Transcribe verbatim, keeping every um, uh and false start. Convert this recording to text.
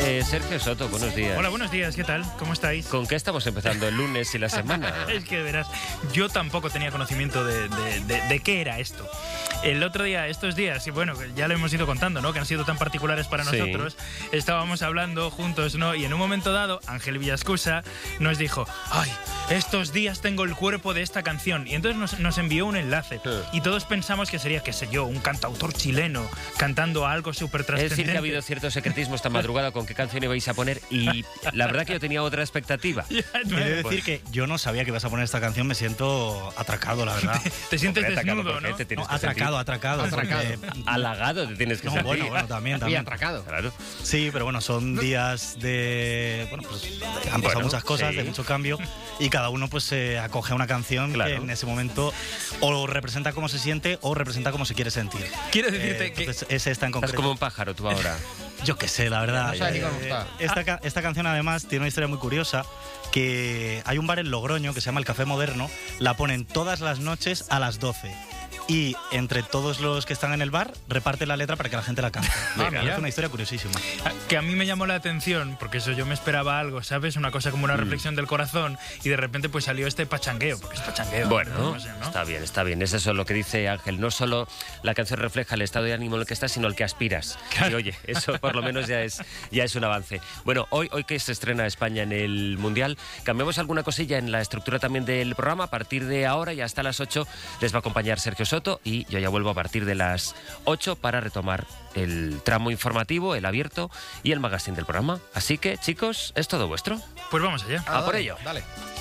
Eh, Sergio Soto, buenos días. Hola, buenos días, ¿qué tal? ¿Cómo estáis? ¿Con qué estamos empezando el lunes y la semana? Es que verás, yo tampoco tenía conocimiento de, de, de, de qué era esto. El otro día, estos días, y bueno, ya lo hemos ido contando, ¿no? Que han sido tan particulares para Sí. nosotros. Estábamos hablando juntos, ¿no? Y en un momento dado, Ángel Villascusa nos dijo, ¡ay, estos días tengo el cuerpo de esta canción! Y entonces nos, nos envió un enlace. Sí. Y todos pensamos que sería, qué sé yo, un cantautor chileno cantando algo súper Es trascendente. decir, que ha habido cierto secretismo esta madrugada con qué canción ibais a poner y la verdad que yo tenía otra expectativa. Ya, no, He de Bueno. decir que yo no sabía que ibas a poner esta canción, me siento atracado, la verdad. Te sientes Hombre, atacado, desnudo, porque ¿no? te tienes No, que atracado, atracado. Atracado. porque- Halagado te tienes que No, sentir. bueno, bueno, también, Había también. atracado. Claro. Sí, pero bueno, son días de... Bueno, pues han pasado Bueno, muchas cosas, sí. de mucho cambio, y cada uno pues se acoge a una canción Claro. que en ese momento o representa cómo se siente o representa cómo se quiere sentir. Quiero decirte Eh, que... entonces, es esta en Estás concreto. como un pájaro tú ahora. Yo qué sé, la verdad. No sabe ni Eh, cómo está. esta, ca- esta canción además tiene una historia muy curiosa, que hay un bar en Logroño que se llama El Café Moderno, la ponen todas las noches a las doce. Y entre todos los que están en el bar, reparte la letra para que la gente la cante. Ah, Me mira. parece una historia curiosísima. Que a mí me llamó la atención, porque eso yo me esperaba algo, ¿sabes? Una cosa como una reflexión del corazón, y de repente pues salió este pachangueo, porque es pachangueo. Bueno, no sé, ¿no? está bien, está bien. Es eso lo que dice Ángel. No solo la canción refleja el estado de ánimo en el que estás, sino el que aspiras. Y oye, eso por lo menos ya es, ya es un avance. Bueno, hoy, hoy que se estrena España en el Mundial, cambiamos alguna cosilla en la estructura también del programa. A partir de ahora y hasta las ocho les va a acompañar Sergio Soto y yo ya vuelvo a partir de las ocho para retomar el tramo informativo, el abierto y el magazine del programa. Así que, chicos, es todo vuestro. Pues vamos allá. A por dale, ello. Dale.